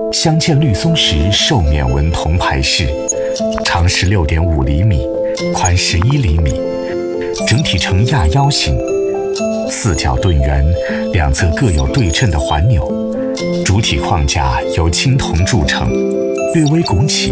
镶嵌绿松石兽面纹铜牌饰，长16.5厘米，宽11厘米，整体呈亚腰形，四角盾圆，两侧各有对称的环钮，主体框架由青铜铸成，略微拱起。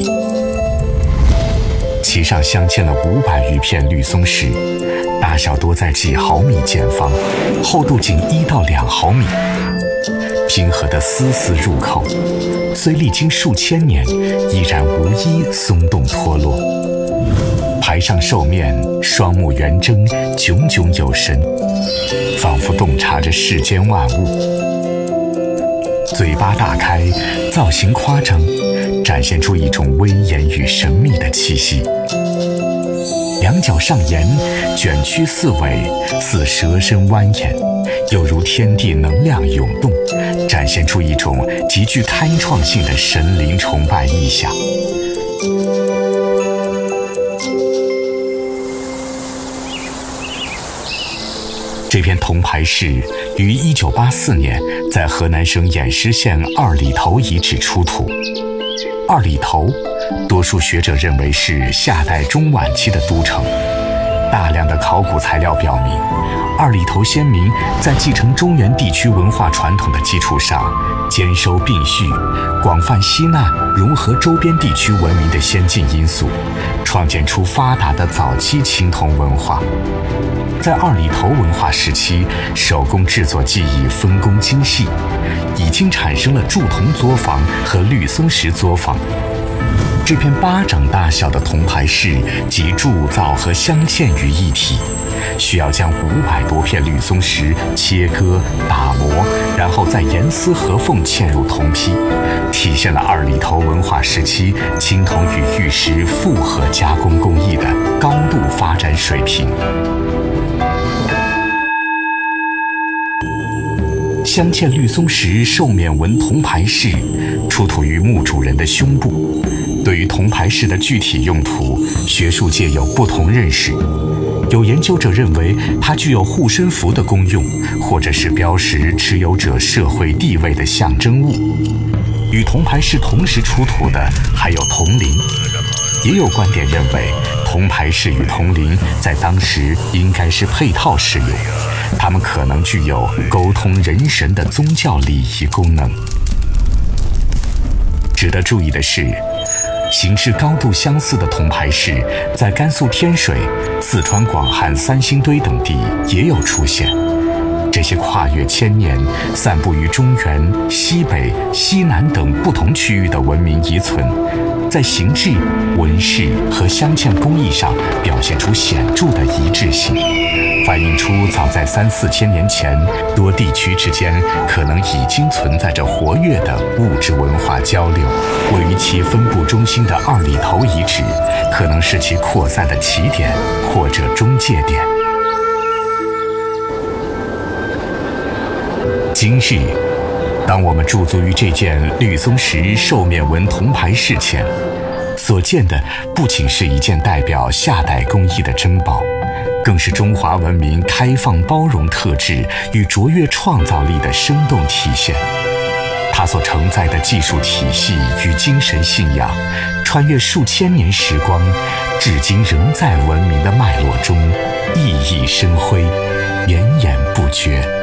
其上镶嵌了500余片绿松石，大小多在几毫米见方，厚度仅1到2毫米，拼合得丝丝入扣，虽历经数千年，依然无一松动脱落。牌上兽面双目圆睁，炯炯有神，仿佛洞察着世间万物。嘴巴大开，造型夸张，展现出一种威严与神秘的气息。两脚上沿，卷曲四尾，似蛇身蜿蜒，又如天地能量涌动，展现出一种极具开创性的神灵崇拜意象。这片铜牌饰于1984年在河南省偃师县二里头遗址出土。二里头，多数学者认为是夏代中晚期的都城。大量的考古材料表明，二里头先民在继承中原地区文化传统的基础上，兼收并蓄，广泛吸纳融合周边地区文明的先进因素，创建出发达的早期青铜文化。在二里头文化时期，手工制作技艺分工精细，已经产生了铸铜作坊和绿松石作坊。这片巴掌大小的铜牌饰集铸造和镶嵌于一体，需要将500多片绿松石切割打磨，然后再严丝合缝嵌入铜坯，体现了二里头文化时期青铜与玉石复合加工工艺的高度发展水平。镶嵌绿松石兽面纹铜牌饰出土于墓主人的胸部。对于铜牌饰的具体用途，学术界有不同认识。有研究者认为它具有护身符的功用，或者是标识持有者社会地位的象征物。与铜牌饰同时出土的还有铜铃。也有观点认为，铜牌饰与铜铃在当时应该是配套使用，它们可能具有沟通人神的宗教礼仪功能。值得注意的是，形制高度相似的铜牌饰在甘肃天水、四川广汉三星堆等地也有出现。这些跨越千年、散布于中原、西北、西南等不同区域的文明遗存，在形制、纹饰和镶嵌工艺上表现出显著的一致性，反映出早在3、4千年前，多地区之间可能已经存在着活跃的物质文化交流。位于其分布中心的二里头遗址，可能是其扩散的起点或者中介点。今日，当我们驻足于这件绿松石兽面纹铜牌饰前，所见的不仅是一件代表夏代工艺的珍宝，更是中华文明开放包容特质与卓越创造力的生动体现。它所承载的技术体系与精神信仰，穿越数千年时光，至今仍在文明的脉络中熠熠生辉，源源不绝。